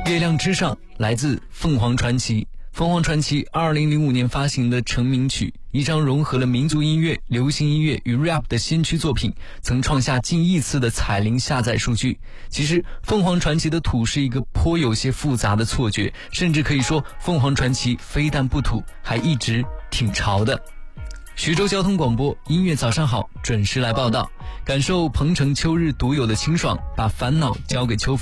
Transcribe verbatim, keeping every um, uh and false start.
月亮之上来自凤凰传奇。凤凰传奇二零零五年发行的成名曲，一张融合了民族音乐、流行音乐与 rap 的先驱作品，曾创下近亿次的彩铃下载数据。其实凤凰传奇的土是一个颇有些复杂的错觉，甚至可以说凤凰传奇非但不土，还一直挺潮的。徐州交通广播音乐早上好，准时来报道，感受鹏城秋日独有的清爽，把烦恼交给秋风。